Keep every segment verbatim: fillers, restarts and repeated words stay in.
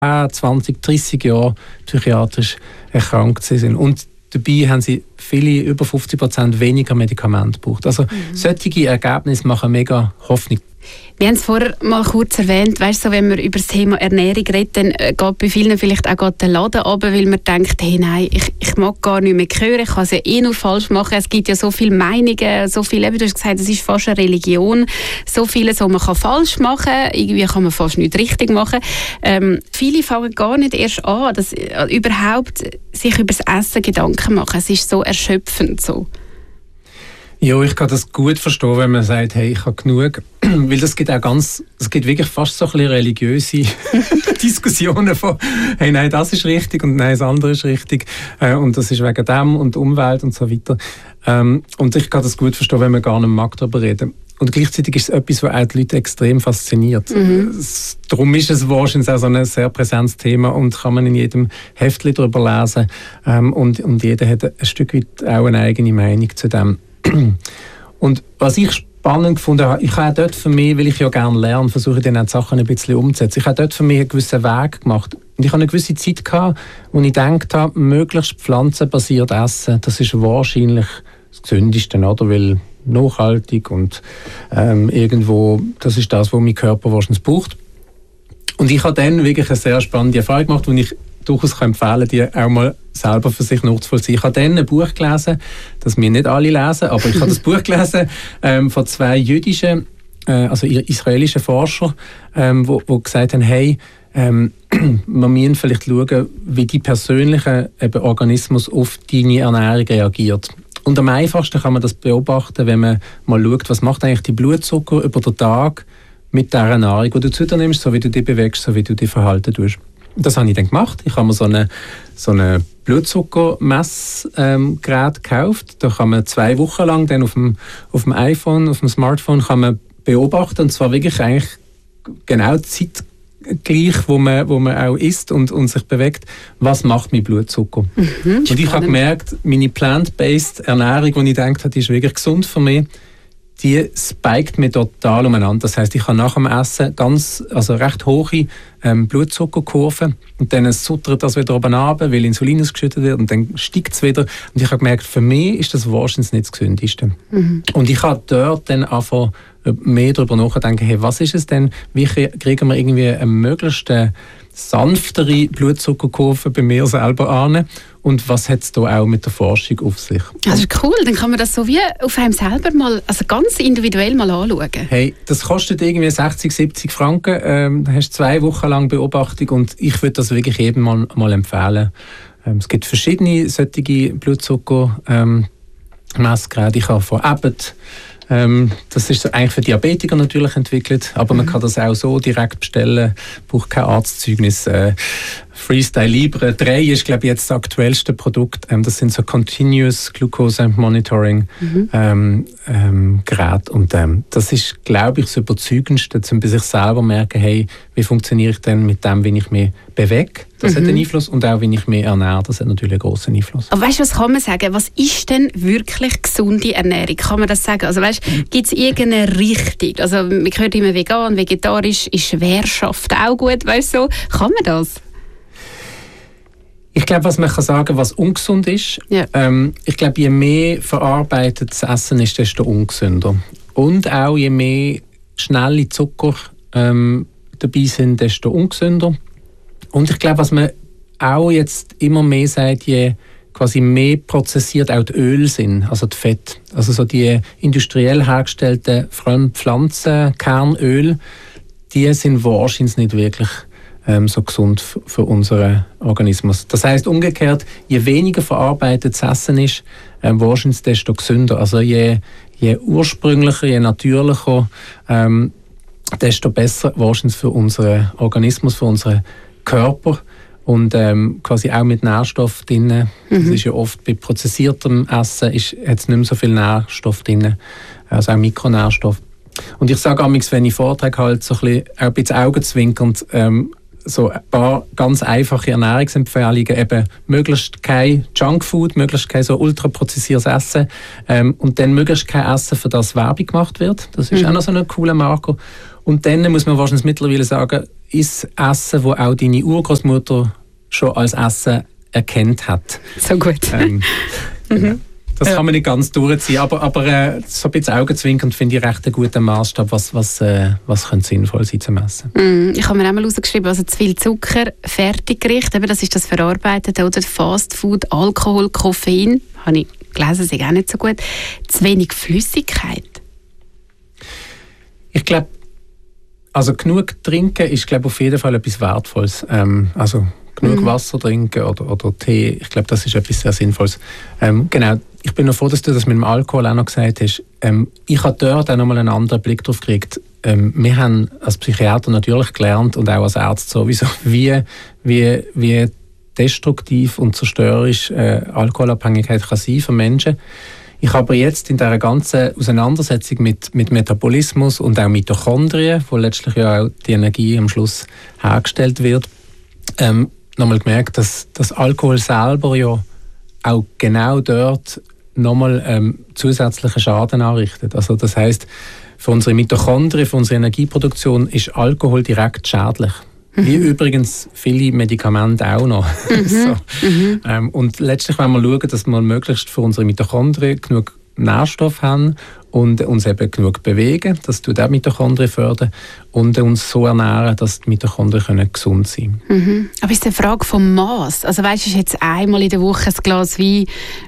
zwanzig, dreissig Jahre psychiatrisch erkrankt sind. Und dabei haben sie viele, über fünfzig Prozent weniger Medikamente gebraucht. Also mhm. solche Ergebnisse machen mega Hoffnung. Wir haben es vorher mal kurz erwähnt, weißt, so, wenn man über das Thema Ernährung redet, dann geht bei vielen vielleicht auch gerade der Laden runter, weil man denkt, hey, nein, ich, ich mag gar nicht mehr hören, ich kann es ja eh nur falsch machen. Es gibt ja so viele Meinungen, so viele, eben, du hast gesagt, es ist fast eine Religion, so vieles, was man kann falsch machen kann, irgendwie kann man fast nichts richtig machen. Ähm, viele fangen gar nicht erst an, dass, äh, überhaupt sich über das Essen Gedanken machen. Es ist so erschöpfend so. Ja, ich kann das gut verstehen, wenn man sagt, hey, ich habe genug. Weil das gibt auch ganz, es gibt wirklich fast so ein bisschen religiöse Diskussionen von, hey, nein, das ist richtig und nein, das andere ist richtig. Äh, und das ist wegen dem und Umwelt und so weiter. Ähm, und ich kann das gut verstehen, wenn man gar nicht mag darüber reden. Und gleichzeitig ist es etwas, was auch die Leute extrem fasziniert. Mhm. Es, darum ist es wahrscheinlich auch so ein sehr präsentes Thema und kann man in jedem Heftchen darüber lesen. Ähm, und, und jeder hat ein Stück weit auch eine eigene Meinung zu dem. Und was ich spannend gefunden habe, ich habe dort für mich, weil ich ja gerne lerne, versuche ich dann auch die Sachen ein bisschen umzusetzen. Ich habe dort für mich einen gewissen Weg gemacht. Und ich habe eine gewisse Zeit gehabt, wo ich gedacht habe, möglichst pflanzenbasiert essen, das ist wahrscheinlich das Gesündeste, oder? Weil nachhaltig und ähm, irgendwo, das ist das, was mein Körper wahrscheinlich braucht. Und ich habe dann wirklich eine sehr spannende Erfahrung gemacht, die ich durchaus empfehlen kann, die auch mal selber für sich nachzuvollziehen. Ich habe dann ein Buch gelesen, das wir nicht alle lesen, aber ich habe das Buch gelesen ähm, von zwei jüdischen, äh, also israelischen Forschern, ähm, wo, wo gesagt haben, hey, ähm, wir müssen vielleicht schauen, wie die persönliche eben, Organismus auf deine Ernährung reagiert. Und am einfachsten kann man das beobachten, wenn man mal schaut, was macht eigentlich die Blutzucker über den Tag mit der Nahrung, die du zu dir nimmst, so wie du dich bewegst, so wie du dich verhalten tust. Das habe ich dann gemacht. Ich habe mir so eine, so eine Blutzuckermessgerät ähm, gekauft. Da kann man zwei Wochen lang dann auf dem, auf dem iPhone, auf dem Smartphone kann man beobachten. Und zwar wirklich eigentlich genau zeitgleich, wo man, wo man auch isst und, und sich bewegt. Was macht mein Blutzucker? Mhm, und ich habe gemerkt, meine plant-based Ernährung, die ich gedacht habe, die ist wirklich gesund für mich, die spiked mir total umeinander. Das heisst, ich habe nach dem Essen ganz, also recht hohe ähm, Blutzuckerkurven und dann suttert das wieder oben runter, weil Insulin ausgeschüttet wird und dann steigt es wieder. Und ich habe gemerkt, für mich ist das wahrscheinlich nicht das Gesündeste. Mhm. Und ich habe dort dann angefangen, mehr darüber nachzudenken, hey, was ist es denn, wie kriegen wir irgendwie eine möglichst sanftere Blutzuckerkurve bei mir selber an und was hat es da auch mit der Forschung auf sich? Das ist cool, dann kann man das so wie auf einem selber mal, also ganz individuell mal anschauen. Hey, das kostet irgendwie sechzig, siebzig Franken, ähm, du hast zwei Wochen lang Beobachtung und ich würde das wirklich jedem mal, mal empfehlen. Ähm, es gibt verschiedene solche Blutzucker ähm, Messgeräte. Ich habe von Abbott, Ähm, das ist so eigentlich für Diabetiker natürlich entwickelt, aber man kann das auch so direkt bestellen, braucht kein Arztzeugnis. Äh, Freestyle Libre drei ist, glaube ich, jetzt das aktuellste Produkt. Ähm, das sind so Continuous Glucose Monitoring mhm. ähm, ähm, Geräte und ähm, das ist, glaube ich, das Überzeugendste, um bei sich selber merken, hey, wie funktioniere ich denn mit dem, wie ich mich bewege? Das mhm. hat einen Einfluss und auch, wie ich mich ernähre, das hat natürlich einen grossen Einfluss. Aber weißt du, was kann man sagen? Was ist denn wirklich gesunde Ernährung? Kann man das sagen? Also weißt, gibt es irgendeine Richtung? Also man hört immer vegan, vegetarisch, ist Schwerkraft auch gut, weißt du? So. Kann man das? Ich glaube, was man kann sagen, was ungesund ist, ja. ähm, ich glaube, je mehr verarbeitetes Essen ist, desto ungesünder. Und auch je mehr schnelle Zucker ähm, dabei sind, desto ungesünder. Und ich glaube, was man auch jetzt immer mehr sagt, je quasi mehr prozessiert auch die Öle sind, also die Fett. Also so die industriell hergestellten Pflanzenkernöl, die sind wahrscheinlich nicht wirklich ähm, so gesund f- für unseren Organismus. Das heisst umgekehrt, je weniger verarbeitetes Essen ist, ähm, wahrscheinlich desto gesünder. Also je, je ursprünglicher, je natürlicher, ähm, desto besser wahrscheinlich für unseren Organismus, für unseren Körper und ähm, quasi auch mit Nährstoff drin. Mhm. Das ist ja oft bei prozessiertem Essen hat es nicht mehr so viel Nährstoff drin, also auch Mikronährstoff. Und ich sage amigs, wenn ich Vorträge halte, so ein bisschen, auch ein bisschen augenzwinkernd, ähm, so ein paar ganz einfache Ernährungsempfehlungen, eben möglichst kein Junkfood, möglichst kein so ultraprozessiertes Essen ähm, und dann möglichst kein Essen, für das Werbung gemacht wird. Das ist mhm. auch noch so ein cooler Marker. Und dann muss man wahrscheinlich mittlerweile sagen, ist Essen, das auch deine Urgroßmutter schon als Essen erkannt hat. So gut. Ähm, genau. Das ja. kann man nicht ganz durchziehen, aber, aber äh, so ein bisschen augenzwinkernd finde ich recht einen guten Maßstab, was, was, äh, was könnte sinnvoll sein zum Essen. Mm, ich habe mir auch mal rausgeschrieben, also zu viel Zucker, Fertiggericht, eben, das ist das Verarbeitete, oder Fast Food, Alkohol, Koffein, habe ich gelesen, ist auch nicht so gut. Zu wenig Flüssigkeit. Ich glaube, also genug trinken ist, glaube auf jeden Fall etwas Wertvolles. Ähm, also genug mm. Wasser trinken oder, oder Tee, ich glaube, das ist etwas sehr Sinnvolles. Ähm, genau. Ich bin noch froh, dass du das mit dem Alkohol auch noch gesagt hast. Ähm, ich habe dort auch noch mal einen anderen Blick drauf gekriegt. Ähm, wir haben als Psychiater natürlich gelernt und auch als Ärzte sowieso, wie, wie, wie destruktiv und zerstörerisch äh, Alkoholabhängigkeit kann sein für Menschen. Ich habe aber jetzt in dieser ganzen Auseinandersetzung mit, mit Metabolismus und auch Mitochondrien, wo letztlich ja auch die Energie am Schluss hergestellt wird, ähm, nochmal gemerkt, dass das Alkohol selber ja auch genau dort nochmal ähm, zusätzlichen Schaden anrichtet. Also das heisst, für unsere Mitochondrien, für unsere Energieproduktion ist Alkohol direkt schädlich. Mhm. Wie übrigens viele Medikamente auch noch. Mhm. so. mhm. ähm, und letztlich wollen wir schauen, dass wir möglichst für unsere Mitochondrien genug Nährstoff haben und uns eben genug bewegen, das tut auch Mitochondrien fördern, und uns so ernähren, dass die Mitochondrien können gesund sein können. Mhm. Aber ist eine Frage vom Maß. Also weißt du, ist jetzt einmal in der Woche ein Glas Wein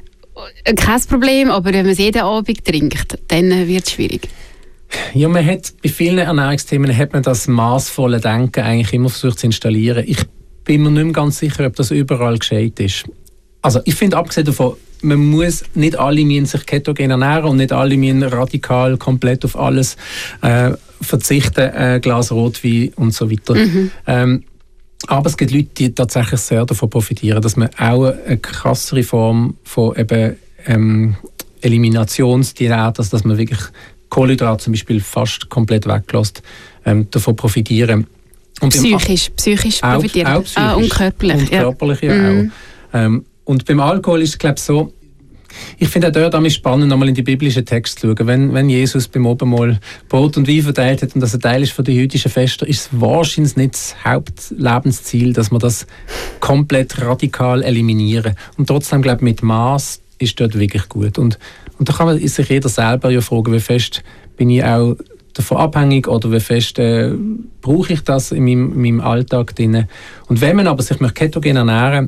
kein Problem, aber wenn man es jeden Abend trinkt, dann wird es schwierig. Ja, man hat bei vielen Ernährungsthemen hat man das maßvolle Denken eigentlich immer versucht zu installieren. Ich bin mir nicht mehr ganz sicher, ob das überall gescheit ist. Also ich finde, abgesehen davon, man muss, nicht alle müssen sich ketogen ernähren und nicht alle müssen radikal komplett auf alles äh, verzichten, äh, Glas Rotwein und so weiter. Mhm. Ähm, aber es gibt Leute, die tatsächlich sehr davon profitieren, dass man auch eine krassere Form von eben, ähm, Eliminationsdiät, also dass man wirklich Kohlenhydrate zum Beispiel fast komplett weglässt, ähm, davon profitieren. Und psychisch, psychisch profitieren. Auch, auch psychisch. Ah, und körperlich. Und körperlich ja, ja mhm. auch. Ähm, und beim Alkohol ist es, glaube ich, so, ich finde auch dort spannend, nochmal in die biblischen Texte zu schauen. Wenn, wenn Jesus beim Abendmahl Brot und Wein verteilt hat und das ein Teil ist von den jüdischen Festen, ist es wahrscheinlich nicht das Hauptlebensziel, dass wir das komplett radikal eliminieren. Und trotzdem, glaube ich, mit Maß ist dort wirklich gut. Und, und da kann man sich jeder selber ja fragen, wie fest bin ich auch davon abhängig oder wie fest äh, brauche ich das in meinem, in meinem Alltag drin. Und wenn man aber sich mit ketogen ernähren,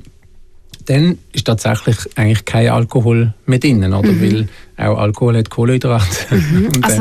dann ist tatsächlich eigentlich kein Alkohol mehr drin, oder? Mhm. Weil auch Alkohol hat Kohlenhydrate. Mhm. also,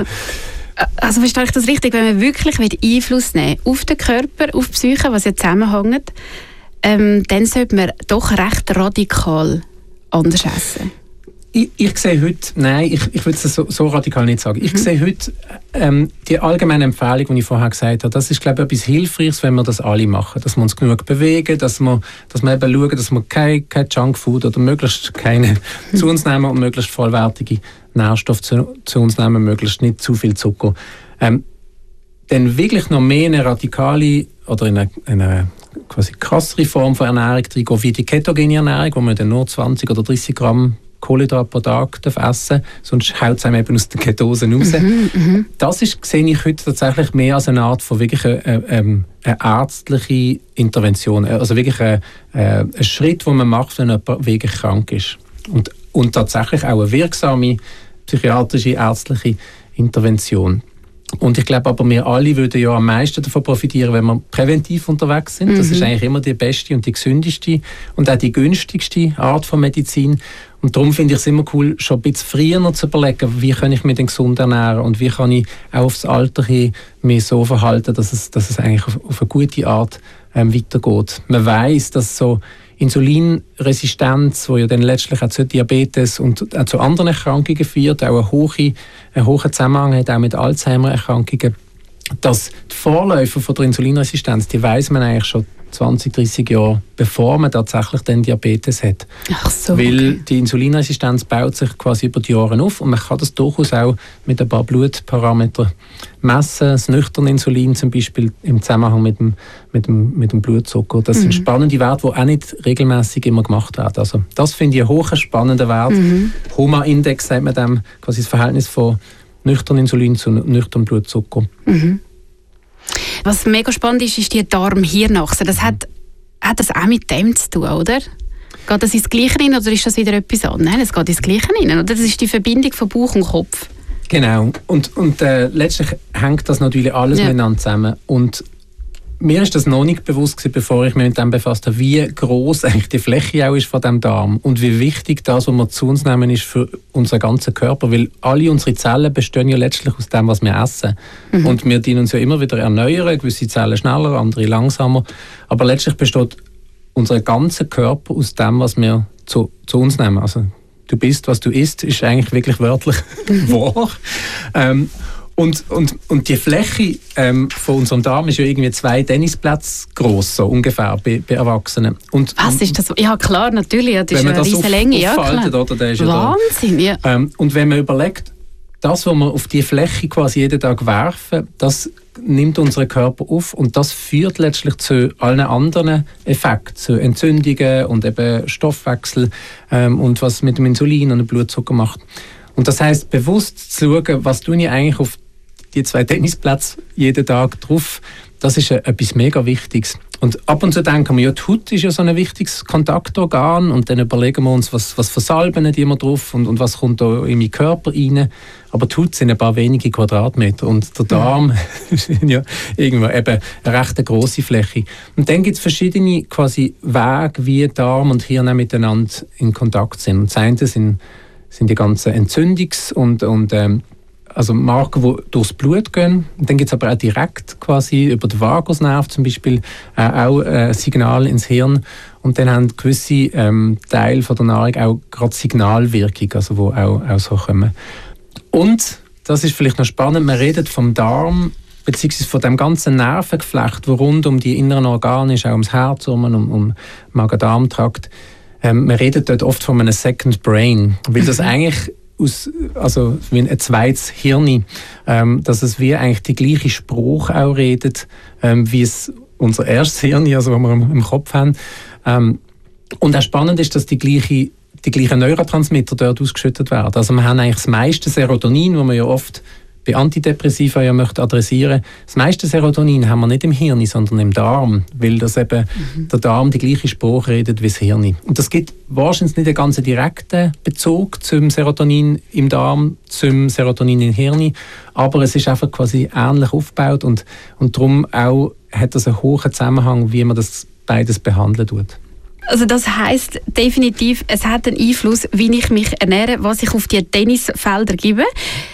also verstehe ich das richtig, wenn man wirklich Einfluss nehmen will auf den Körper, auf die Psyche, was ja zusammenhängt, ähm, dann sollte man doch recht radikal anders essen. Ich, ich sehe heute, nein, ich, ich würde es so, so radikal nicht sagen. Ich mhm. sehe heute ähm, die allgemeine Empfehlung, die ich vorher gesagt habe, das ist, glaube ich, etwas Hilfreiches, wenn wir das alle machen. Dass wir uns genug bewegen, dass wir, dass wir eben schauen, dass wir kein, kein Junkfood oder möglichst keine mhm. zu uns nehmen und möglichst vollwertige Nährstoffe zu, zu uns nehmen, möglichst nicht zu viel Zucker. Ähm, dann wirklich noch mehr eine radikale oder eine, eine quasi krassere Form von Ernährung reingehen, wie die ketogene Ernährung, wo man dann nur zwanzig oder dreißig Gramm Kohlenhydrate pro Tag essen darf, sonst haut es einem eben aus den Ketosen raus. Mhm, mh. Das ist, sehe ich heute tatsächlich mehr als eine Art von wirklich eine, eine, eine ärztliche Intervention, also wirklich ein, ein Schritt, den man macht, wenn jemand wirklich krank ist. Und, und tatsächlich auch eine wirksame psychiatrische, ärztliche Intervention. Und ich glaube aber, wir alle würden ja am meisten davon profitieren, wenn wir präventiv unterwegs sind. Mhm. Das ist eigentlich immer die beste und die gesündeste und auch die günstigste Art von Medizin. Und darum finde ich es immer cool, schon ein bisschen früher zu überlegen, wie kann ich mich denn gesund ernähren und wie kann ich auch aufs Alter hin mich so verhalten, dass es, dass es eigentlich auf, auf eine gute Art ähm, weitergeht. Man weiss, dass so Insulinresistenz, die ja dann letztlich auch zu Diabetes und auch zu anderen Erkrankungen führt, auch einen hohen, einen hohen Zusammenhang hat auch mit Alzheimer-Erkrankungen, dass die Vorläufer von der Insulinresistenz, die weiss man eigentlich schon zwanzig, dreissig Jahre, bevor man tatsächlich den Diabetes hat. Ach so, Weil okay. die Insulinresistenz baut sich quasi über die Jahre auf und man kann das durchaus auch mit ein paar Blutparametern messen. Das nüchterne Insulin zum Beispiel im Zusammenhang mit dem, mit dem, mit dem Blutzucker. Das mhm. sind spannende Werte, die auch nicht regelmäßig immer gemacht werden. Also das finde ich einen hohen spannenden Wert. Mhm. H O M A-Index sagt man dem, quasi das Verhältnis von nüchternem Insulin zu nüchternem Blutzucker. Mhm. Was mega spannend ist, ist die Darm-Hirnachse. Das hat, hat das auch mit dem zu tun, oder? Geht das ins Gleiche rein oder ist das wieder etwas anderes? Nein, es geht ins Gleiche rein, oder? Das ist die Verbindung von Bauch und Kopf. Genau. Und, und äh, letztlich hängt das natürlich alles ja. miteinander zusammen. Und mir ist das noch nicht bewusst gewesen, bevor ich mich mit dem befasst habe, wie gross eigentlich die Fläche auch ist von dem Darm und wie wichtig das, was wir zu uns nehmen, ist für unseren ganzen Körper. Weil alle unsere Zellen bestehen ja letztlich aus dem, was wir essen. Mhm. Und wir dienen uns ja immer wieder erneuern, gewisse Zellen schneller, andere langsamer. Aber letztlich besteht unser ganzer Körper aus dem, was wir zu, zu uns nehmen. Also du bist, was du isst, ist eigentlich wirklich wörtlich wahr. ähm, und, und, und die Fläche ähm, von unserem Darm ist ja irgendwie zwei Tennisplätze gross, so ungefähr, bei, bei Erwachsenen. Und, was ist das? Ja klar, natürlich, das ist eine riesige Länge. Ja, oder, der ist Wahnsinn, ja. Da. Ähm, und wenn man überlegt, das, was wir auf die Fläche quasi jeden Tag werfen, das nimmt unseren Körper auf und das führt letztlich zu allen anderen Effekten, zu Entzündungen und eben Stoffwechsel ähm, und was mit dem Insulin und dem Blutzucker macht. Und das heisst, bewusst zu schauen, was tue ich eigentlich auf die zwei Tennisplätze jeden Tag drauf, das ist etwas mega Wichtiges. Und ab und zu denken wir, ja, die Haut ist ja so ein wichtiges Kontaktorgan und dann überlegen wir uns, was, was für Salben die wir drauf und, und was kommt da in meinen Körper rein. Aber die Haut sind ein paar wenige Quadratmeter und der Darm ist ja irgendwo eben eine recht grosse Fläche. Und dann gibt es verschiedene quasi Wege, wie Darm und Hirn miteinander in Kontakt sind. Und das eine sind, sind die ganzen Entzündungs- und, und ähm, also Marker, die durchs Blut gehen. Und dann gibt es aber auch direkt quasi über den Vagusnerv zum Beispiel äh, auch ein äh, Signal ins Hirn. Und dann haben gewisse ähm, Teile von der Nahrung auch gerade Signalwirkung, also wo auch, auch so kommen. Und, das ist vielleicht noch spannend, man redet vom Darm, beziehungsweise von dem ganzen Nervengeflecht, das rund um die inneren Organe ist, auch ums Herz, um, um, um Magen-Darm-Trakt. Ähm, man redet dort oft von einem Second Brain, weil das eigentlich aus, also wie ein zweites Hirn, ähm, dass es wie eigentlich die gleiche Sprache auch redet, ähm, wie es unser erstes Hirn, also was wir im, im Kopf haben. Ähm, und auch spannend ist, dass die gleiche die gleichen Neurotransmitter dort ausgeschüttet werden. Also wir haben eigentlich das meiste Serotonin, das man ja oft bei Antidepressiva ja möchte adressieren. Das meiste Serotonin haben wir nicht im Hirn, sondern im Darm, weil das eben mhm. der Darm die gleiche Sprache redet wie das Hirn. Und das gibt wahrscheinlich nicht einen ganz direkten Bezug zum Serotonin im Darm, zum Serotonin im Hirn, aber es ist einfach quasi ähnlich aufgebaut und, und darum auch hat das einen hohen Zusammenhang, wie man das beides behandeln tut. Also das heisst definitiv, es hat einen Einfluss, wie ich mich ernähre, was ich auf die Tennisfelder gebe.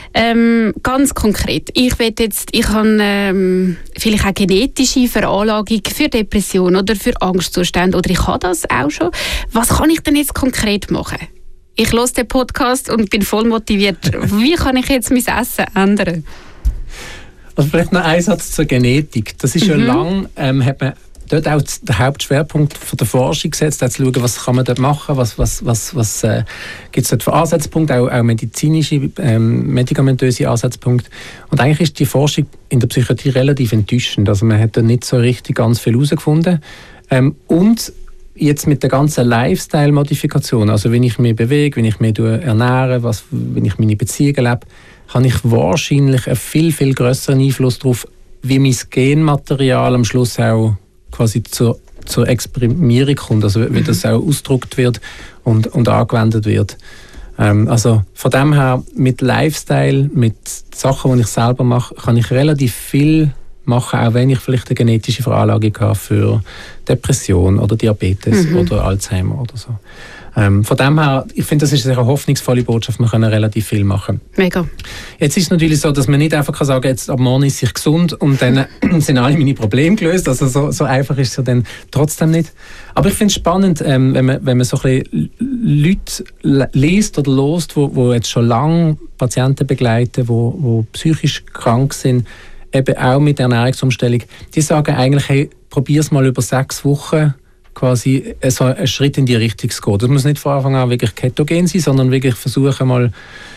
Ähm, ganz konkret, ich will jetzt, ich habe ähm, vielleicht auch genetische Veranlagung für Depression oder für Angstzustände oder ich habe das auch schon. Was kann ich denn jetzt konkret machen? Ich höre den Podcast und bin voll motiviert. Wie kann ich jetzt mein Essen ändern? Also vielleicht noch ein Satz zur Genetik. Das ist mhm. ja lang, ähm, hat man dort auch der Hauptschwerpunkt von der Forschung gesetzt, zu schauen, was kann man dort machen, was, was, was, was äh, gibt es dort für Ansatzpunkte, auch, auch medizinische, ähm, medikamentöse Ansatzpunkte. Und eigentlich ist die Forschung in der Psychiatrie relativ enttäuschend. Also man hat da nicht so richtig ganz viel herausgefunden. Ähm, und jetzt mit der ganzen Lifestyle-Modifikation, also wenn ich mich bewege, wenn ich mich ernähre, was, wenn ich meine Beziehungen lebe, habe ich wahrscheinlich einen viel, viel grösseren Einfluss darauf, wie mein Genmaterial am Schluss auch quasi zur, zur Exprimierung kommt, also wie das auch ausgedrückt wird und, und angewendet wird. Ähm, also von dem her, mit Lifestyle, mit Sachen, die ich selber mache, kann ich relativ viel machen, auch wenn ich vielleicht eine genetische Veranlagung habe für Depression oder Diabetes mhm. oder Alzheimer oder so. Ähm, von dem her, ich finde, das ist eine sehr hoffnungsvolle Botschaft, wir können relativ viel machen. Mega. Jetzt ist es natürlich so, dass man nicht einfach sagen kann, jetzt ab morgen ist ich gesund und dann sind alle meine Probleme gelöst. Also so, so einfach ist es ja dann trotzdem nicht. Aber ich finde es spannend, ähm, wenn, man, wenn man so ein bisschen Leute liest oder hört, wo, wo jetzt schon lange Patienten begleiten, wo, wo psychisch krank sind, eben auch mit Ernährungsumstellung, die sagen eigentlich, hey, probier es mal über sechs Wochen, quasi so einen Schritt in die Richtung zu gehen. Das muss nicht von Anfang an wirklich ketogen sein, sondern wirklich versuchen mal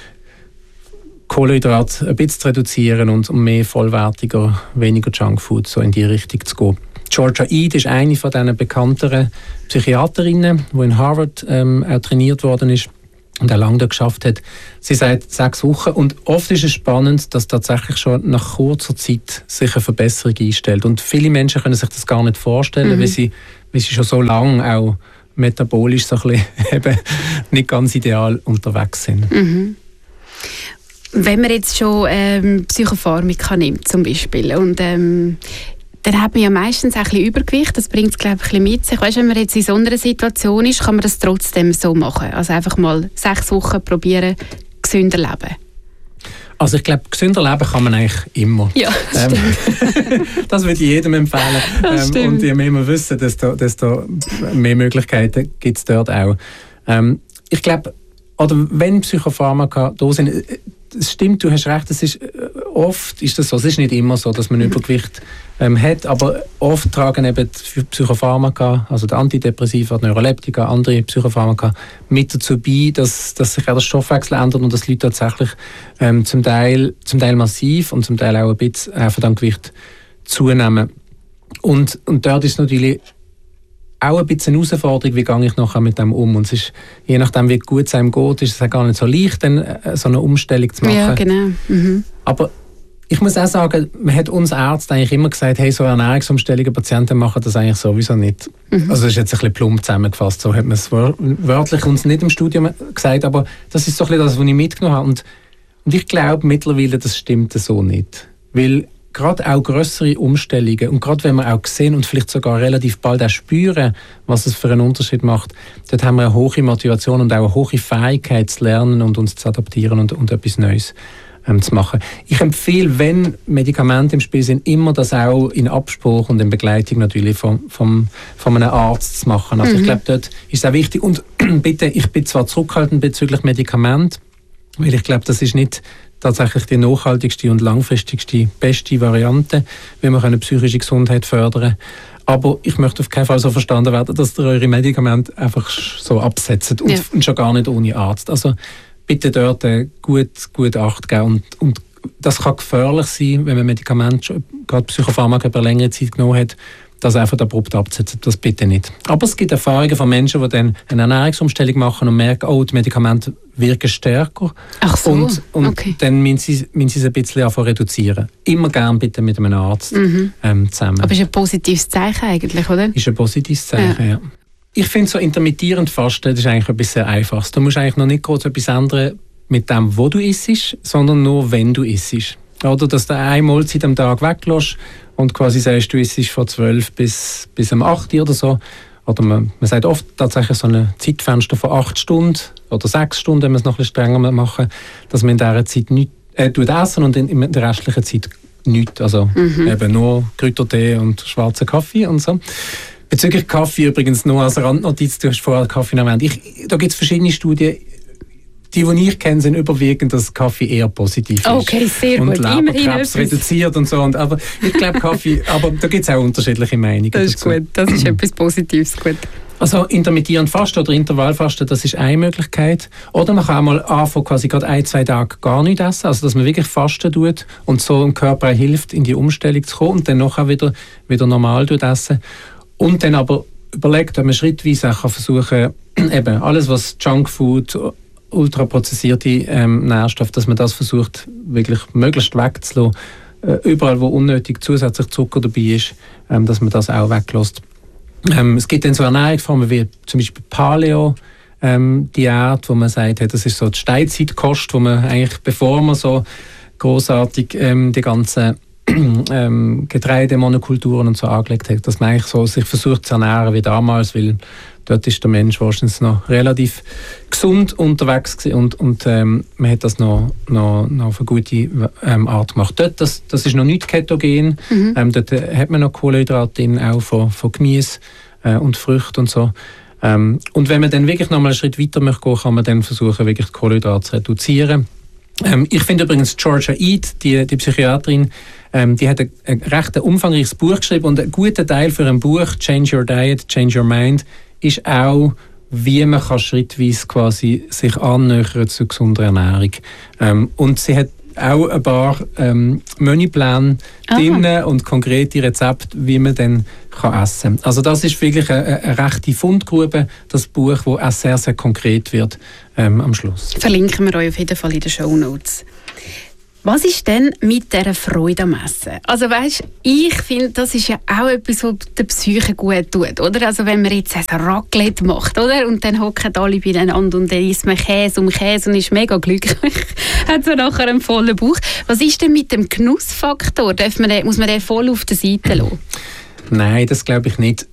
Kohlenhydrate ein bisschen zu reduzieren und mehr vollwertiger, weniger Junkfood so in die Richtung zu gehen. Georgia Ede ist eine von diesen bekannteren Psychiaterinnen, die in Harvard ähm, auch trainiert worden ist. und auch lange da geschafft hat. Sie sagt sechs Wochen und oft ist es spannend, dass tatsächlich schon nach kurzer Zeit sich eine Verbesserung einstellt. Und viele Menschen können sich das gar nicht vorstellen, mhm. weil, sie, weil sie schon so lange auch metabolisch so ein bisschen eben nicht ganz ideal unterwegs sind. Mhm. Wenn man jetzt schon ähm, Psychopharmaka nimmt zum Beispiel und ähm, dann hat man ja meistens ein bisschen Übergewicht, das bringt es glaube ich ein bisschen mit sich. Weißt, wenn man jetzt in so einer Situation ist, kann man das trotzdem so machen. Also einfach mal sechs Wochen probieren, gesünder leben. Also ich glaube, gesünder leben kann man eigentlich immer. Ja, das ähm, das würde ich jedem empfehlen. Ähm, und je mehr wir wissen, desto, desto mehr Möglichkeiten gibt es dort auch. Ähm, ich glaube, oder wenn Psychopharmaka da sind, es stimmt, du hast recht, es ist, oft ist das so, es ist nicht immer so, dass man mhm. Übergewicht ähm, hat, aber oft tragen eben die Psychopharmaka, also die Antidepressiva, die Neuroleptika, andere Psychopharmaka mit dazu bei, dass, dass sich auch der Stoffwechsel ändert und dass Leute tatsächlich ähm, zum, Teil, zum Teil massiv und zum Teil auch ein bisschen äh, von dem Gewicht zunehmen. Und, und dort ist natürlich auch ein bisschen eine Herausforderung, wie gehe ich nachher mit dem um. Und es ist, je nachdem, wie gut es einem geht, ist es auch gar nicht so leicht, dann so eine Umstellung zu machen. Ja, genau. Mhm. Aber ich muss auch sagen, man hat uns Ärzte eigentlich immer gesagt, hey, so Ernährungsumstellungen, Patienten machen das eigentlich sowieso nicht. Mhm. Also das ist jetzt ein bisschen plump zusammengefasst, so hat man es wörtlich uns nicht im Studium gesagt, aber das ist so ein bisschen das, was ich mitgenommen habe. Und, und ich glaube mittlerweile, das stimmt so nicht. Weil gerade auch grössere Umstellungen und gerade wenn wir auch sehen und vielleicht sogar relativ bald auch spüren, was es für einen Unterschied macht, dort haben wir eine hohe Motivation und auch eine hohe Fähigkeit zu lernen und uns zu adaptieren und, und etwas Neues ähm, zu machen. Ich empfehle, wenn Medikamente im Spiel sind, immer das auch in Abspruch und in Begleitung natürlich vom, vom, von einem Arzt zu machen. Also mhm. ich glaube, dort ist es auch wichtig. Und bitte, ich bin zwar zurückhaltend bezüglich Medikamente, weil ich glaube, das ist nicht tatsächlich die nachhaltigste und langfristigste, beste Variante, wie wir eine psychische Gesundheit fördern. Aber ich möchte auf keinen Fall so verstanden werden, dass ihr eure Medikamente einfach so absetzt und, ja. und schon gar nicht ohne Arzt. Also bitte dort gut, gut Acht geben. Und, und das kann gefährlich sein, wenn man Medikamente, gerade Psychopharmaka, über längere Zeit genommen hat, das einfach abrupt abzusetzen. Das bitte nicht. Aber es gibt Erfahrungen von Menschen, die dann eine Ernährungsumstellung machen und merken, oh, die Medikamente wirken stärker. Ach so, und, und okay. dann müssen sie, müssen sie es ein bisschen reduzieren. Immer gerne bitte mit einem Arzt mhm. ähm, zusammen. Aber ist ein positives Zeichen eigentlich, oder? Ist ein positives Zeichen, ja. ja. Ich finde, so intermittierend Fasten, das ist eigentlich etwas sehr Einfaches. Du musst eigentlich noch nicht groß etwas ändern mit dem, wo du isst, sondern nur, wenn du isst. Oder dass du eine Mahlzeit am Tag weglässt und quasi sagst, du isst von zwölf bis, bis um acht Uhr oder so. Oder man, man sagt oft tatsächlich so ein Zeitfenster von acht Stunden oder sechs Stunden, wenn wir es noch ein bisschen strenger machen, dass man in dieser Zeit nichts äh, essen und in, in der restlichen Zeit nichts. Also mhm. eben nur Kräutertee und schwarzen Kaffee und so. Bezüglich Kaffee übrigens nur als Randnotiz, du hast vorher Kaffee erwähnt. Ich, da gibt es verschiedene Studien. Die, die ich kenne, sind überwiegend, dass Kaffee eher positiv ist. Okay, sehr und gut. Leberkrebs reduziert und so. Und, aber ich glaube, Kaffee, aber da gibt es auch unterschiedliche Meinungen. Das ist dazu. gut, das ist etwas Positives. Gut. Also intermittierend Fasten oder Intervallfasten, das ist eine Möglichkeit. Oder man kann auch mal anfangen, quasi gerade ein, zwei Tage gar nicht essen. Also dass man wirklich Fasten tut und so dem Körper hilft, in die Umstellung zu kommen und dann nachher wieder, wieder normal essen. Und dann aber überlegt, ob man schrittweise auch versuchen kann, eben alles, was Junkfood, ultraprozessierte ähm, Nährstoffe, dass man das versucht, wirklich möglichst wegzulassen. Äh, überall, wo unnötig zusätzlich Zucker dabei ist, ähm, dass man das auch weglässt. Ähm, es gibt dann so Ernährungsformen wie zum Beispiel Paleo, ähm, Diät, wo man sagt, hey, das ist so die Steinzeitkost, wo man eigentlich, bevor man so großartig ähm, die ganzen ähm, Getreidemonokulturen und so angelegt hat, dass man eigentlich so sich versucht zu ernähren wie damals, weil dort ist der Mensch wahrscheinlich noch relativ gesund unterwegs gewesen und, und ähm, man hat das noch, noch, noch auf eine gute ähm, Art gemacht. Dort, das, das ist noch nicht ketogen, mhm. ähm, dort hat man noch Kohlenhydrate drin, auch von, von Gemüse äh, und Früchten und so. Ähm, und wenn man dann wirklich noch mal einen Schritt weiter möchte gehen, kann man dann versuchen, wirklich die Kohlenhydrate zu reduzieren. Ähm, ich finde übrigens Georgia Ede, die, die Psychiaterin, ähm, die hat ein, ein recht umfangreiches Buch geschrieben und ein guter Teil für ein Buch, Change Your Diet, Change Your Mind, ist auch, wie man kann schrittweise quasi sich annähern zu gesunder Ernährung. Ähm, und sie hat auch ein paar ähm, Menüpläne drin und konkrete Rezepte, wie man dann kann essen kann. Also das ist wirklich eine, eine rechte Fundgrube, das Buch, wo auch sehr, sehr konkret wird ähm, am Schluss. Verlinken wir euch auf jeden Fall in den Shownotes. Was ist denn mit dieser Freude am Essen? Also weißt, ich finde, das ist ja auch etwas, was der Psyche gut tut, oder? Also wenn man jetzt ein Raclette macht, oder? Und dann hocken alle beieinander und dann isst man Käse um Käse und ist mega glücklich. Hat so nachher einen vollen Bauch. Was ist denn mit dem Genussfaktor? Darf man den, muss man den voll auf der Seite lassen? Nein, das glaube ich nicht.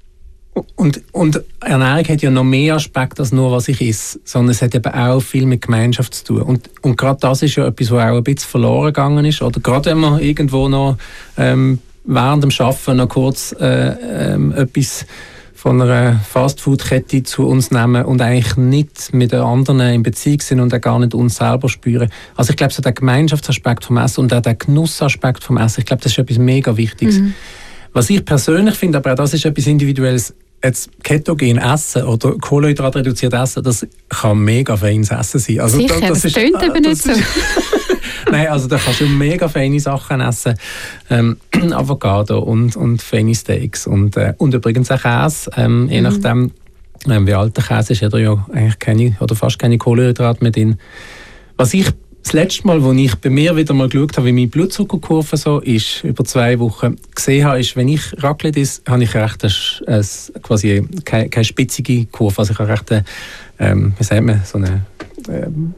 Und, und Ernährung hat ja noch mehr Aspekte als nur, was ich esse, sondern es hat eben auch viel mit Gemeinschaft zu tun. Und, und gerade das ist ja etwas, was auch ein bisschen verloren gegangen ist. Oder gerade wenn man irgendwo noch ähm, während dem Arbeiten noch kurz äh, ähm, etwas von einer Fastfood-Kette zu uns nehmen und eigentlich nicht mit den anderen in Beziehung sind und auch gar nicht uns selber spüren. Also ich glaube, so der Gemeinschaftsaspekt vom Essen und auch der Genussaspekt vom Essen, ich glaube, das ist etwas mega Wichtiges. Mhm. Was ich persönlich finde, aber auch das ist etwas Individuelles, jetzt ketogen essen oder kohlenhydratreduziert essen, das kann mega feines Essen sein. Also sicher, das, das, das ist, tönt eben nicht so. Nein, also da kannst du mega feine Sachen essen. Ähm, Avocado und, und feine Steaks und, äh, und übrigens auch Käse. Ähm, mhm. Je nachdem, ähm, wie alt der Käse ist, hat er ja eigentlich keine oder fast keine Kohlenhydrate mehr drin. Was ich das letzte Mal, als ich bei mir wieder mal geschaut habe, wie meine Blutzuckerkurve so ist, über zwei Wochen gesehen habe, ist, wenn ich Raclette esse, habe ich recht eine, eine, quasi keine, keine spitzige Kurve. Also ich habe recht eine, ähm, wie sagt man, so eine ähm,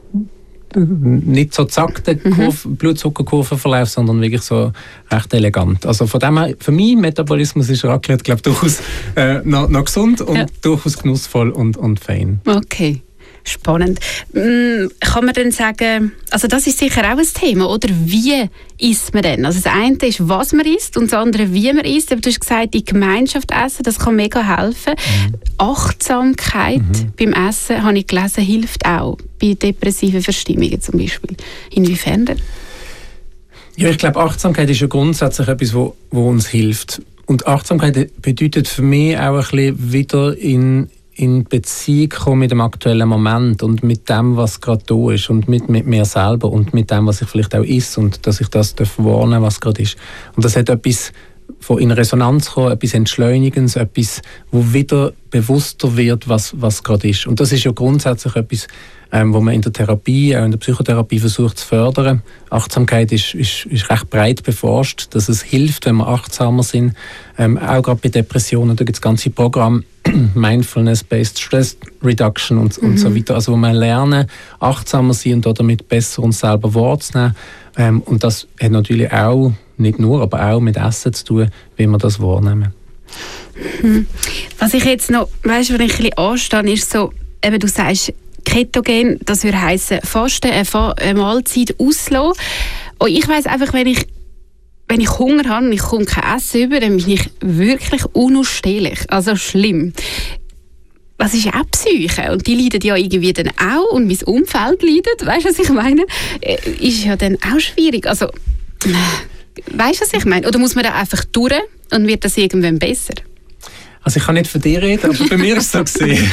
nicht so zackte mhm. Blutzuckerkurvenverlauf, sondern wirklich so recht elegant. Also von dem her, für meinen Metabolismus ist Raclette, glaube ich, durchaus äh, noch, noch gesund und ja. durchaus genussvoll und, und fein. Okay. Spannend. Kann man denn sagen, also das ist sicher auch ein Thema, oder? Wie isst man denn? Also das eine ist, was man isst und das andere, wie man isst. Aber du hast gesagt, die Gemeinschaft essen, das kann mega helfen. Mhm. Achtsamkeit mhm. beim Essen, habe ich gelesen, hilft auch bei depressiven Verstimmungen zum Beispiel. Inwiefern denn? Ja, ich glaube, Achtsamkeit ist ja grundsätzlich etwas, wo, wo uns hilft. Und Achtsamkeit bedeutet für mich auch ein bisschen wieder in in Beziehung kommen mit dem aktuellen Moment und mit dem, was gerade da ist und mit, mit mir selber und mit dem, was ich vielleicht auch ist und dass ich das wahrnehmen darf, was gerade ist. Und das hat etwas von in Resonanz kommen, etwas Entschleunigendes, etwas, wo wieder bewusster wird, was, was gerade ist. Und das ist ja grundsätzlich etwas, ähm, wo man in der Therapie, auch in der Psychotherapie versucht zu fördern. Achtsamkeit ist, ist, ist recht breit beforscht, dass es hilft, wenn wir achtsamer sind. Ähm, auch gerade bei Depressionen, da gibt es ganze Programme, Mindfulness-Based Stress Reduction und, mhm. und so weiter. Also wo wir lernen, achtsamer sein und damit besser uns selber wahrzunehmen. Ähm, und das hat natürlich auch, nicht nur, aber auch mit Essen zu tun, wie wir das wahrnehmen. Mhm. Was ich jetzt noch, weißt du, wenn ich ein bisschen anstehe, ist so, eben du sagst, Ketogen, das würde heissen, Fasten, eine Mahlzeit auslassen. Und ich weiss einfach, wenn ich Wenn ich Hunger habe und ich komme kein Essen über, dann bin ich wirklich unausstehlich. Also schlimm. Das ist auch Psyche. Und die leiden ja irgendwie dann auch. Und mein Umfeld leidet. Weißt du, was ich meine? Ist ja dann auch schwierig. Also, weißt du, was ich meine? Oder muss man da einfach durch und wird das irgendwann besser? Also ich kann nicht für dich reden, aber bei mir ist es so gesehen.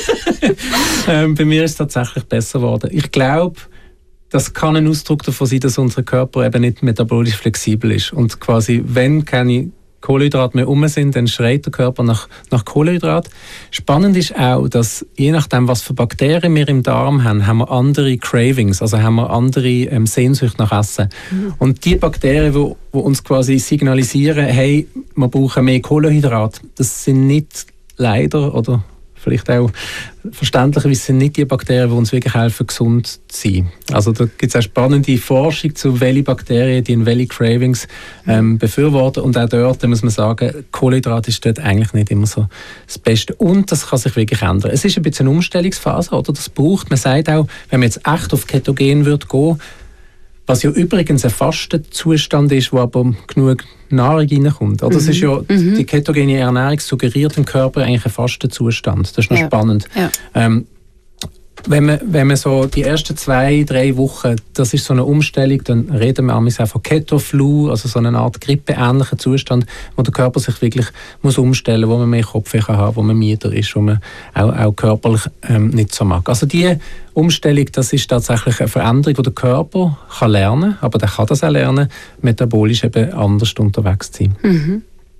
ähm, bei mir ist es tatsächlich besser geworden. Ich glaube, das kann ein Ausdruck davon sein, dass unser Körper eben nicht metabolisch flexibel ist. Und quasi, wenn keine Kohlenhydrate mehr um sind, dann schreit der Körper nach, nach Kohlenhydrat. Spannend ist auch, dass je nachdem, was für Bakterien wir im Darm haben, haben wir andere Cravings, also haben wir andere ähm, Sehnsucht nach Essen. Mhm. Und die Bakterien, die, die uns quasi signalisieren, hey, wir brauchen mehr Kohlenhydrat, das sind nicht leider oder vielleicht auch verständlicherweise sind nicht die Bakterien, die uns wirklich helfen, gesund zu sein. Also da gibt es auch spannende Forschung zu welche Bakterien, die in welche Cravings ähm, befürworten. Und auch dort muss man sagen, Kohlenhydrat ist dort eigentlich nicht immer so das Beste. Und das kann sich wirklich ändern. Es ist ein bisschen eine Umstellungsphase, oder? Das braucht, man sagt auch, wenn man jetzt echt auf Ketogen würde gehen, was ja übrigens ein Fastenzustand ist, wo aber genug Nahrung reinkommt. Oder? Das ist ja, mhm. Die ketogene Ernährung suggeriert im Körper eigentlich einen Fastenzustand. Das ist noch ja. spannend. Ja. Ähm, Wenn man, wenn man so die ersten zwei, drei Wochen, das ist so eine Umstellung, dann reden wir auch von Keto-Flu, also so eine Art grippeähnlichen Zustand, wo der Körper sich wirklich muss umstellen, wo man mehr Kopfweh kann haben, wo man müder ist, wo man auch, auch körperlich ähm, nicht so mag. Also die Umstellung, das ist tatsächlich eine Veränderung, die der Körper kann lernen, aber der kann das auch lernen, metabolisch eben anders unterwegs zu sein. Mhm.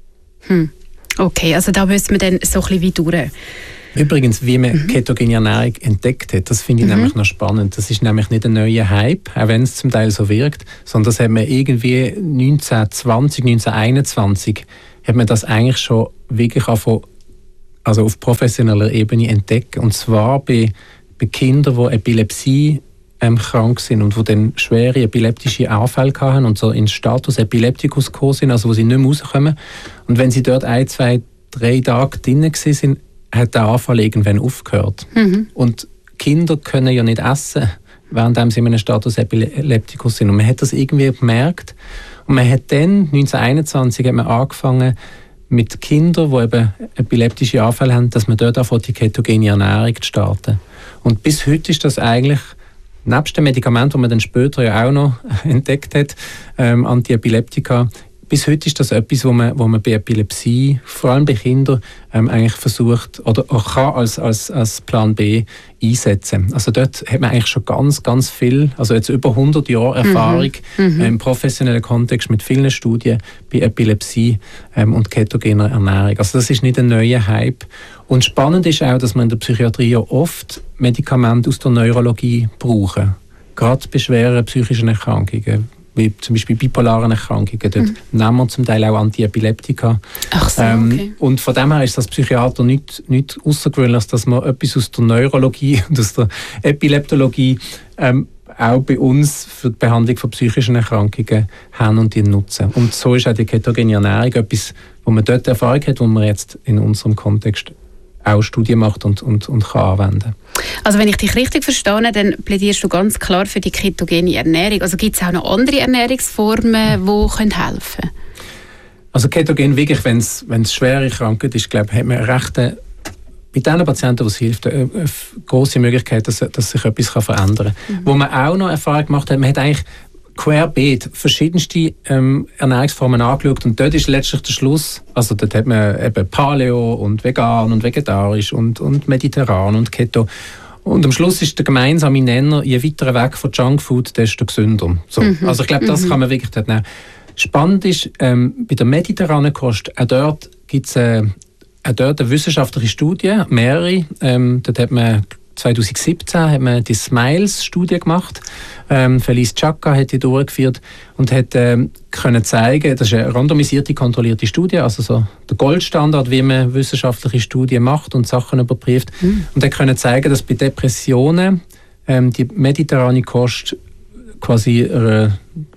Hm. Okay, also da müssen wir dann so ein bisschen wie durch. Übrigens, wie man mhm. ketogene Ernährung entdeckt hat, das finde ich mhm. nämlich noch spannend. Das ist nämlich nicht ein neuer Hype, auch wenn es zum Teil so wirkt, sondern das hat man irgendwie neunzehnhundertzwanzig, neunzehnhunderteinundzwanzig hat man das eigentlich schon wirklich auf, also auf professioneller Ebene entdeckt. Und zwar bei, bei Kindern, die Epilepsie ähm, krank sind und die dann schwere epileptische Anfälle hatten und so in Status Epilepticus gekommen sind, also wo sie nicht mehr rauskommen. Und wenn sie dort ein, zwei, drei Tage drinnen waren, hat der Anfall irgendwann aufgehört. Mhm. Und Kinder können ja nicht essen, während sie in einem Status Epilepticus sind. Und man hat das irgendwie gemerkt. Und man hat dann, neunzehnhunderteinundzwanzig, hat man angefangen, mit Kindern, die eben epileptische Anfälle haben, dass man dort anfängt, die ketogene Ernährung zu starten. Und bis heute ist das eigentlich, nebst dem Medikament, das man dann später ja auch noch entdeckt hat, ähm, Antiepileptika, bis heute ist das etwas, wo man, wo man bei Epilepsie, vor allem bei Kindern, ähm, eigentlich versucht oder auch kann als, als, als Plan B einsetzen. Also dort hat man eigentlich schon ganz, ganz viel, also jetzt über hundert Jahre Erfahrung mhm. äh, im professionellen Kontext mit vielen Studien bei Epilepsie ähm, und ketogener Ernährung. Also das ist nicht ein neuer Hype. Und spannend ist auch, dass man in der Psychiatrie ja oft Medikamente aus der Neurologie brauchen. Gerade bei schweren psychischen Erkrankungen, wie zum Beispiel bipolaren Erkrankungen. Dort mhm. nehmen wir zum Teil auch Antiepileptika. Ach so, ähm, okay. Und von dem her ist das Psychiater nicht, nicht außergewöhnlich, dass man etwas aus der Neurologie und aus der Epileptologie ähm, auch bei uns für die Behandlung von psychischen Erkrankungen haben und die nutzen. Und so ist auch die ketogene Ernährung etwas, wo man dort Erfahrung hat, wo man jetzt in unserem Kontext auch Studien macht und, und, und kann anwenden. Also wenn ich dich richtig verstehe, dann plädierst du ganz klar für die ketogene Ernährung. Also gibt es auch noch andere Ernährungsformen, die können helfen können? Also ketogen wirklich, wenn es schwere Krankheit ist, glaube ich, hat man recht eine, bei den Patienten, die es hilft, eine, eine grosse Möglichkeit, dass, dass sich etwas verändern kann. Mhm. Wo man auch noch Erfahrung gemacht hat, man hat eigentlich querbeet verschiedenste ähm, Ernährungsformen angeschaut und dort ist letztlich der Schluss, also dort hat man eben Paleo und vegan und vegetarisch und, und mediterran und Keto und am Schluss ist der gemeinsame Nenner, je weiter weg von Junkfood, desto gesünder. So. Mhm. Also ich glaube, das mhm. kann man wirklich dort nehmen. Spannend ist, ähm, bei der mediterranen Kost, auch dort gibt es äh, auch dort eine wissenschaftliche Studie, mehrere, ähm, dort hat man zwanzig siebzehn hat man die Smiles-Studie gemacht. Ähm, Felice Chaka hat die durchgeführt und hat ähm, können zeigen, das ist eine randomisierte, kontrollierte Studie, also so der Goldstandard, wie man wissenschaftliche Studien macht und Sachen überprüft. Mhm. Und hat können zeigen, dass bei Depressionen ähm, die mediterrane Kost quasi eine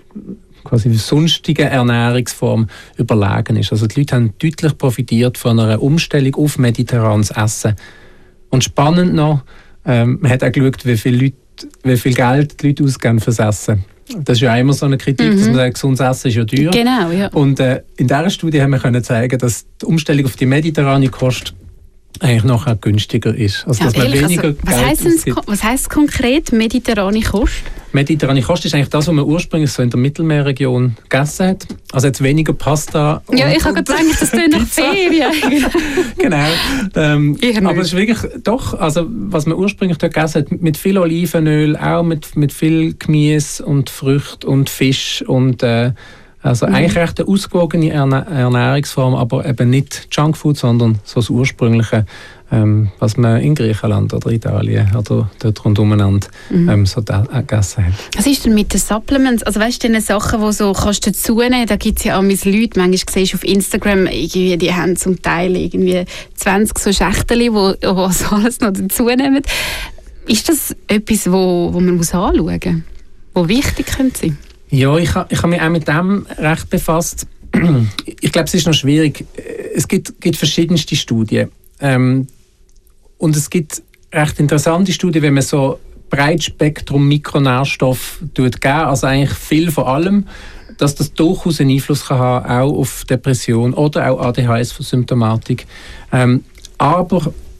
quasi sonstige Ernährungsform überlegen ist. Also die Leute haben deutlich profitiert von einer Umstellung auf mediterranes Essen. Und spannend noch, ähm, man hat auch geschaut, wie viel, Leute, wie viel Geld die Leute ausgeben fürs Essen. Das ist ja immer so eine Kritik, mhm. dass man sagt, gesundes Essen ist ja teuer. Genau, ja. Und äh, in dieser Studie haben wir können zeigen, dass die Umstellung auf die mediterrane Kost eigentlich nachher günstiger ist. Also, ja, dass man ehrlich, weniger also, was Geld heisst ausgibt. Was heisst konkret mediterrane Kost? Mediterrane Kost ist eigentlich das, was man ursprünglich so in der Mittelmeerregion gegessen hat. Also jetzt weniger Pasta. Ja, ich habe gedacht, das tönt nach Ferien. Genau. Ähm, aber es ist wirklich doch, also was man ursprünglich dort gegessen hat, mit viel Olivenöl, auch mit, mit viel Gemüse und Früchte und Fisch und äh, also mhm. eigentlich recht eine ausgewogene Ernährungsform, aber eben nicht Junkfood, sondern so das ursprüngliche, ähm, was man in Griechenland oder Italien oder dort rundumeinander mhm. ähm, so da, äh, gegessen hat. Was ist denn mit den Supplements? Also weißt du, diese Sachen, die so kannst du dazu nehmen, da gibt es ja auch Leute, manchmal siehst du auf Instagram, irgendwie, die haben zum Teil irgendwie zwanzig so Schächtchen, wo, wo so alles noch dazu nehmen. Ist das etwas, wo, wo man muss anschauen muss, wo wichtig könnte sein? Ja, ich habe ich ha mich auch mit dem recht befasst. Ich glaube, es ist noch schwierig. Es gibt, gibt verschiedenste Studien. Ähm, und es gibt recht interessante Studien, wenn man so Breitspektrum Mikronährstoff geben, also eigentlich viel von allem, dass das durchaus einen Einfluss kann haben, auch auf Depression oder auch A D H S-Symptomatik. Ähm, aber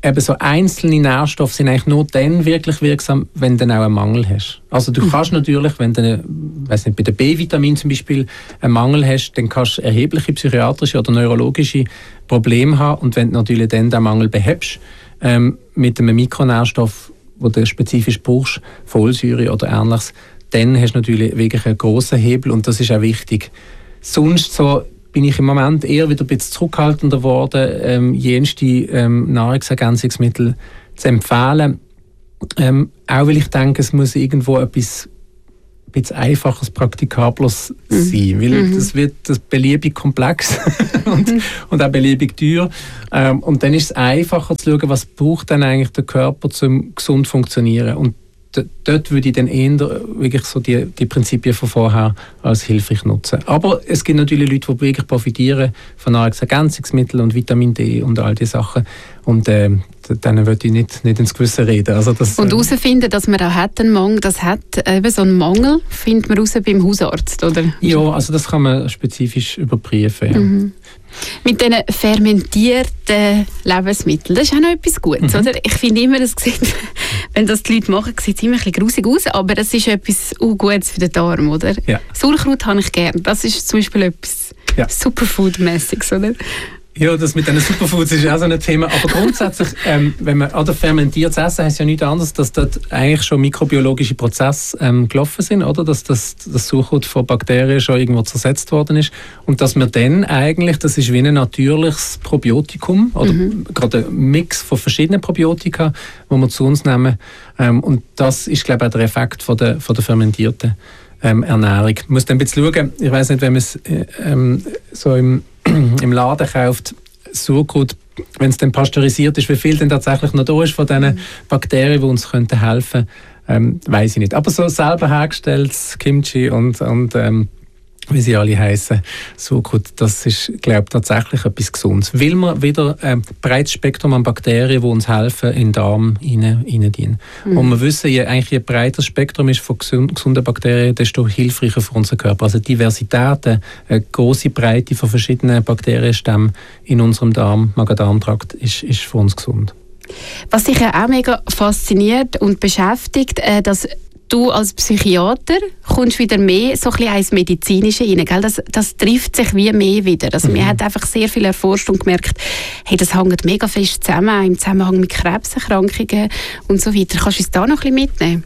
eben so einzelne Nährstoffe sind eigentlich nur dann wirklich wirksam, wenn du dann auch einen Mangel hast. Also du kannst natürlich, wenn du, weiß nicht, bei den B-Vitaminen zum Beispiel einen Mangel hast, dann kannst du erhebliche psychiatrische oder neurologische Probleme haben. Und wenn du natürlich dann den Mangel behebst, ähm, mit einem Mikronährstoff, den du spezifisch brauchst, Folsäure oder ähnliches, dann hast du natürlich wirklich einen grossen Hebel und das ist auch wichtig. Sonst so bin ich im Moment eher wieder ein bisschen zurückhaltender geworden, ähm, jenste ähm, Nahrungsergänzungsmittel zu empfehlen. Ähm, auch weil ich denke, es muss irgendwo etwas ein bisschen einfaches, praktikables mhm. sein, weil mhm. das wird das beliebig komplex und, mhm. und auch beliebig teuer. Ähm, und dann ist es einfacher zu schauen, was braucht denn eigentlich der Körper, um gesund zu funktionieren. Und dort würde ich dann eher wirklich so die, die Prinzipien von vorher als hilfreich nutzen. Aber es gibt natürlich Leute, die wirklich profitieren von Nahrungsergänzungsmitteln und Vitamin D und all diese Sachen. Und äh, denen würde ich nicht, nicht ins Gewissen reden. Also das, und herausfinden, dass man auch hat einen Mangel, das hat eben so einen Mangel, findet man raus beim Hausarzt, oder? Ja, also das kann man spezifisch überprüfen. Ja. Mhm. Mit diesen fermentierten Lebensmitteln, das ist auch noch etwas Gutes, mhm. oder? Ich finde immer, das sieht, wenn das die Leute machen, sieht es immer ein bisschen grusig aus, aber es ist etwas uh, Gutes für den Darm, oder? Ja. Sauerkraut habe ich gerne. Das ist zum Beispiel etwas ja. Superfood-mässiges, oder? Ja, das mit den Superfoods ist auch so ein Thema. Aber grundsätzlich, ähm, wenn man oder fermentiertes Essen, heisst ja nichts anderes, dass dort eigentlich schon mikrobiologische Prozesse ähm, gelaufen sind, oder? Dass das, das Sauerkraut von Bakterien schon irgendwo zersetzt worden ist. Und dass wir dann eigentlich, das ist wie ein natürliches Probiotikum, oder mhm. gerade ein Mix von verschiedenen Probiotika, die wir zu uns nehmen. Ähm, und das ist, glaube ich, auch der Effekt von der, von der fermentierten ähm, Ernährung. Man muss dann ein bisschen schauen, ich weiss nicht, wenn man es äh, ähm, so im im Laden kauft, Sauerkraut, wenn es dann pasteurisiert ist, wie viel denn tatsächlich noch da ist von diesen Bakterien, die uns könnten helfen könnten, ähm, weiss ich nicht. Aber so selber hergestelltes Kimchi und, und ähm, wie sie alle heißen, Sauerkraut, das ist, glaube ich, tatsächlich etwas Gesundes. Weil wir wieder ein ähm, breites Spektrum an Bakterien, die uns helfen, in den Darm hineindienen. Mhm. Und wir wissen, je, eigentlich, je breiter das Spektrum ist von gesund, gesunden Bakterien, desto hilfreicher für unseren Körper. Also Diversität, eine grosse Breite von verschiedenen Bakterienstämmen in unserem Darm, Magen-Darm-Trakt, ist, ist für uns gesund. Was dich ja auch mega fasziniert und beschäftigt, äh, dass du als Psychiater kommst wieder mehr so ein bisschen ins Medizinische rein, gell? Das, das trifft sich wie mehr wieder. Also, mhm. Man hat einfach sehr viel erforscht und gemerkt, hey, das hängt mega fest zusammen, im Zusammenhang mit Krebserkrankungen und so weiter. Kannst du uns da noch ein bisschen mitnehmen?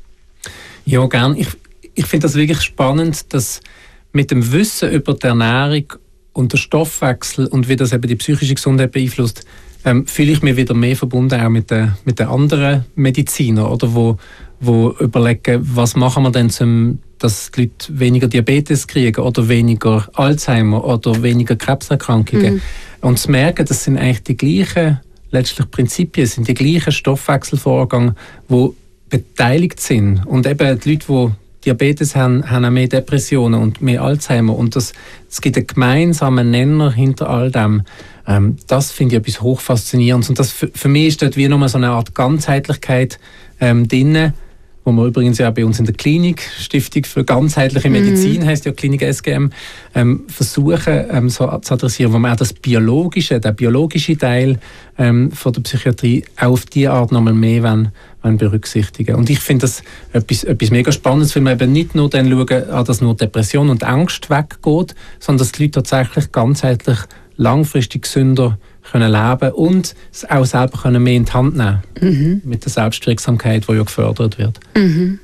Ja, gerne. Ich, ich finde das wirklich spannend, dass mit dem Wissen über die Ernährung und den Stoffwechsel und wie das eben die psychische Gesundheit beeinflusst, ähm, fühle ich mich wieder mehr verbunden auch mit den, mit den anderen Medizinern, oder wo wo überlegen, was machen wir denn, zum, dass die Leute weniger Diabetes kriegen oder weniger Alzheimer oder weniger Krebserkrankungen. Mhm. Und zu merken, das sind eigentlich die gleichen letztlich Prinzipien, sind die gleichen Stoffwechselvorgänge, die beteiligt sind. Und eben die Leute, die Diabetes haben, haben auch mehr Depressionen und mehr Alzheimer. Und das, es gibt einen gemeinsamen Nenner hinter all dem. Ähm, das finde ich etwas hochfaszinierendes. Und das für, für mich ist dort wie nochmal so eine Art Ganzheitlichkeit ähm, drin, wo wir übrigens ja bei uns in der Klinik, Stiftung für ganzheitliche Medizin, mhm. heisst ja Klinik S G M, ähm, versuchen ähm, so zu adressieren, wo man auch das biologische, der biologische Teil ähm, von der Psychiatrie auch auf diese Art nochmal mehr wollen, wollen berücksichtigen. Und ich finde das etwas, etwas mega Spannendes, weil wir eben nicht nur dann schauen, dass nur Depression und Angst weggeht, sondern dass die Leute tatsächlich ganzheitlich langfristig gesünder können leben und es auch selber können mehr in die Hand nehmen mhm. mit der Selbstwirksamkeit, die ja gefördert wird. Mhm.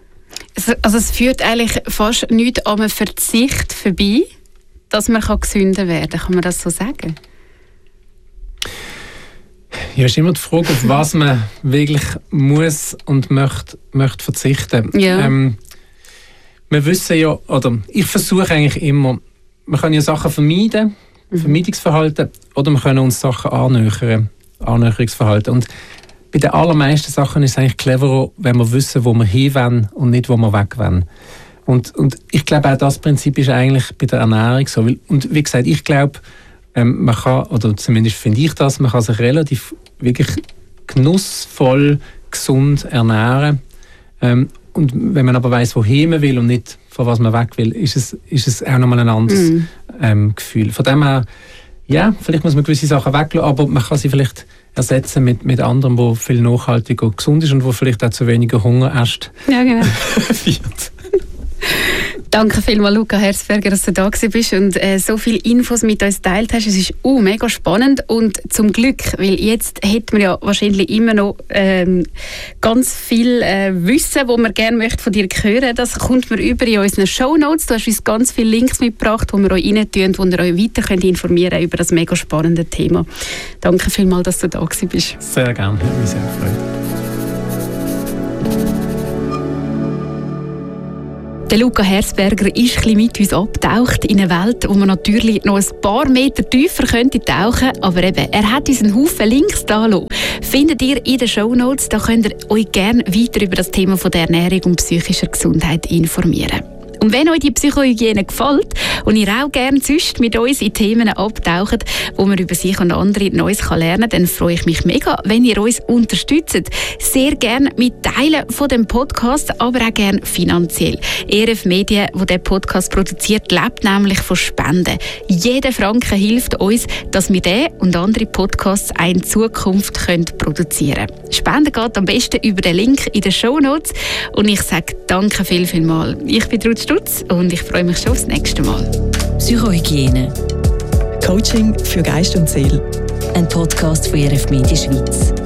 Also es führt eigentlich fast nichts an einem Verzicht vorbei, dass man gesünder werden kann. Kann man das so sagen? Ja, ist immer die Frage, auf was man wirklich muss und möchte, möchte verzichten. Ja. Ähm, wir wissen ja, oder ich versuche eigentlich immer, man kann ja Sachen vermeiden, Vermeidungsverhalten, oder wir können uns Sachen annähern, Annäherungsverhalten. Und bei den allermeisten Sachen ist es eigentlich cleverer, wenn wir wissen, wo wir hin wollen und nicht, wo wir weg wollen. Und, und ich glaube, auch das Prinzip ist eigentlich bei der Ernährung so. Und wie gesagt, ich glaube, ähm, man kann, oder zumindest finde ich das, man kann sich relativ wirklich genussvoll, gesund ernähren. Ähm, und wenn man aber weiss, wohin man will und nicht von was man weg will, ist es, ist es auch nochmal ein anderes mm. ähm, Gefühl. Von dem her, ja, vielleicht muss man gewisse Sachen weglassen, aber man kann sie vielleicht ersetzen mit, mit anderen, wo viel nachhaltiger und gesund ist und wo vielleicht auch zu weniger Hunger erst ja, genau. wird. Danke vielmals, Luca Herzberger, dass du da bist und äh, so viele Infos mit uns geteilt hast. Es ist uh, mega spannend und zum Glück, weil jetzt hätten wir ja wahrscheinlich immer noch ähm, ganz viel äh, Wissen, das wir gerne möchten von dir hören. Das kommt mir über in unseren Shownotes. Du hast uns ganz viele Links mitgebracht, die wir euch rein tun, wo ihr euch weiter könnt informieren könnt über das mega spannende Thema. Danke vielmals, dass du da bist. Sehr gerne, hat mich sehr gefreut. Der Luca Herzberger ist ein bisschen mit uns abgetaucht in eine Welt, wo man natürlich noch ein paar Meter tiefer könnte tauchen, aber eben, er hat uns einen Haufen Links da lassen. Findet ihr in den Shownotes, da könnt ihr euch gerne weiter über das Thema von der Ernährung und psychischer Gesundheit informieren. Und wenn euch die Psychohygiene gefällt und ihr auch gerne sonst mit uns in Themen abtaucht, wo man über sich und andere Neues lernen kann, dann freue ich mich mega, wenn ihr uns unterstützt. Sehr gerne mit Teilen von dem Podcast, aber auch gerne finanziell. E R F Medien, wo der Podcast produziert, lebt nämlich von Spenden. Jeder Franken hilft uns, dass wir den und andere Podcasts auch in Zukunft können produzieren können. Spenden geht am besten über den Link in den Shownotes. Und ich sage danke viel, viel mal. Ich bin Ruth Stutz und ich freue mich schon aufs nächste Mal. Psychohygiene. Coaching für Geist und Seele. Ein Podcast von E R F Medien Schweiz.